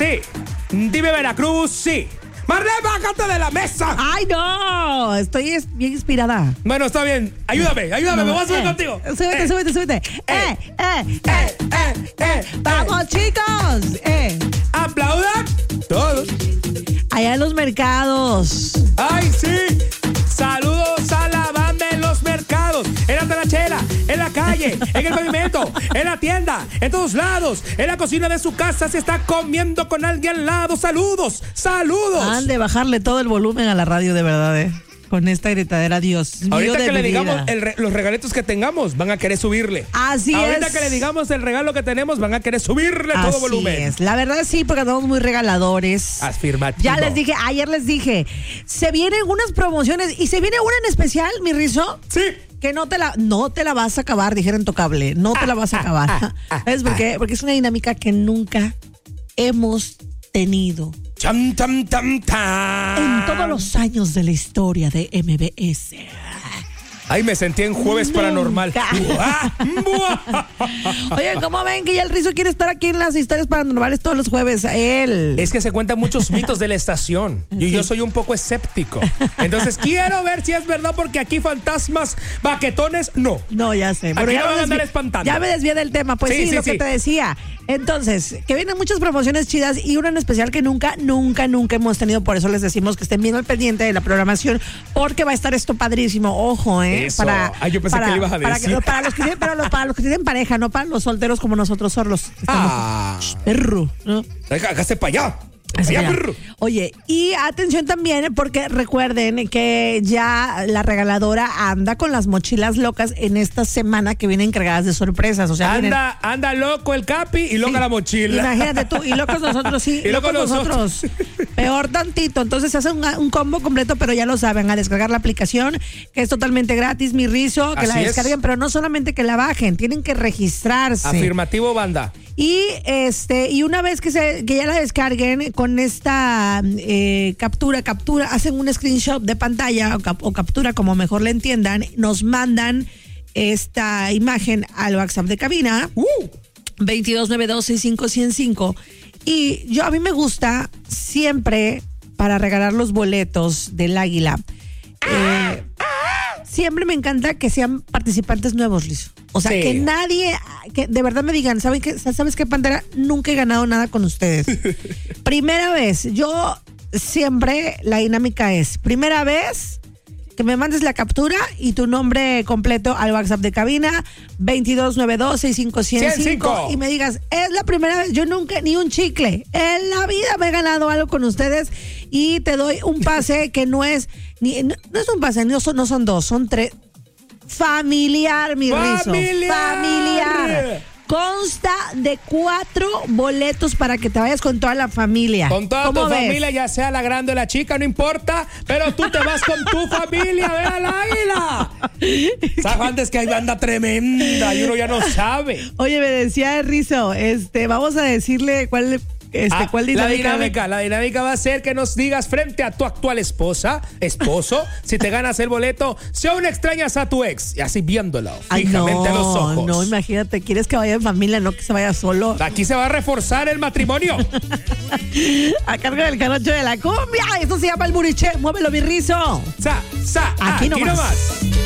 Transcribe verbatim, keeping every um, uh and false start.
Sí. Dime Veracruz, sí. Marlene, bájate de la mesa. Ay, no, estoy es- bien inspirada. Bueno, está bien. Ayúdame, ayúdame, No, me voy a subir eh, contigo. Súbete, Eh, súbete, súbete. Eh, eh, eh. eh, eh, eh. Vamos, chicos. Eh. Aplaudan todos. Allá en los mercados. ¡Ay, sí! Saludos a la banda en los mercados, en la tarachera, en la calle, en el pavimento, en la tienda, en todos lados, en la cocina de su casa, se está comiendo con alguien al lado. ¡Saludos! ¡Saludos! Han de bajarle todo el volumen a la radio, de verdad, eh. Con esta gritadera, Dios mío. Ahorita de que mi le digamos vida. el re- los regalitos que tengamos, van a querer subirle. Así Ahorita es. que le digamos el regalo que tenemos, van a querer subirle todo Así volumen. es. La verdad sí, porque andamos muy regaladores. Afirmativo. Ya les dije, ayer les dije, se vienen unas promociones y se viene una en especial, mi Rizo. Sí. Que no te la, no te la vas a acabar, dijeron Tocable. No te la vas a acabar. ¿Sabes por qué? Porque es una dinámica que nunca hemos tenido Cham, tam, tam, tam. en todos los años de la historia de M B S. Ay, me sentí en Jueves Nunca. Paranormal. Buah, buah. Oye, ¿cómo ven que ya el Rizo quiere estar aquí en las historias paranormales todos los jueves? Él. Es que se cuentan muchos mitos de la estación y yo soy un poco escéptico. Entonces quiero ver si es verdad, porque aquí fantasmas baquetones, no. No, ya sé. Aquí no ya van me a andar desvi- espantando. Ya me desvié del tema. Pues Sí, sí, sí, lo sí. que te decía. Entonces, que vienen muchas promociones chidas y una en especial que nunca, nunca, nunca hemos tenido. Por eso les decimos que estén bien al pendiente de la programación, porque va a estar esto padrísimo. Ojo, ¿eh? Eso. Ay, yo pensé que le ibas a para decir. para los que tienen, pero los- para los que tienen pareja, no para los solteros como nosotros solos. Estamos- Ah. Shh, perro, ¿no? Hágase para allá. Así Allá, ya. perro. Oye, y atención también, porque recuerden que ya la regaladora anda con las mochilas locas en esta semana que vienen cargadas de sorpresas. O sea, vienen- Anda, anda loco el Capi y loca Sí. la mochila. Imagínate tú, y locos nosotros, sí. Y locos nosotros. Peor tantito. Entonces se hace un, un combo completo, pero ya lo saben, a descargar la aplicación, que es totalmente gratis, mi Rizo, que Así la es. descarguen, pero no solamente que la bajen, tienen que registrarse. Afirmativo, banda. Y este, y una vez que se, que ya la descarguen con esta eh, captura, captura, hacen un screenshot de pantalla o, cap- o captura, como mejor le entiendan, nos mandan esta imagen al WhatsApp de cabina. Uh. veintidós noventa y dos sesenta y cinco ciento cinco. Y yo, a mí me gusta siempre, para regalar los boletos del Águila, eh, siempre me encanta que sean participantes nuevos, Liz. O sea, Sí. que nadie, que de verdad me digan, ¿saben qué? ¿Sabes qué, Pantera? Nunca he ganado nada con ustedes. Primera vez, yo siempre, la dinámica es, primera vez, que me mandes la captura y tu nombre completo al WhatsApp de cabina, veintidós noventa y dos sesenta y cinco ciento cinco, y me digas, es la primera vez, yo nunca, ni un chicle, en la vida me he ganado algo con ustedes, y te doy un pase que no es, ni, no, no es un pase, no son, no son dos, son tres, familiar, mi Rizo, ¡Familiar! familiar. Consta de cuatro boletos para que te vayas con toda la familia. Con toda tu ¿Cómo ves? familia, ya sea la grande o la chica, no importa, pero tú te vas con tu familia, ve al Águila. ¿Sabes antes que hay banda tremenda y uno ya no sabe? Oye, me decía Rizo, este, vamos a decirle cuál, este, Ah, cuál la dinámica. dinámica, la dinámica va a ser que nos digas frente a tu actual esposa, esposo, si te ganas el boleto, si aún extrañas a tu ex, y así viéndolo Ay, fijamente no, a los ojos. no, imagínate, quieres que vaya en familia, no que se vaya solo. Aquí se va a reforzar el matrimonio. A cargo del canocho de la cumbia. Eso se llama el buriché. Muévelo, mi Rizo. Sa, sa, Aquí aquí, nomás. nomás.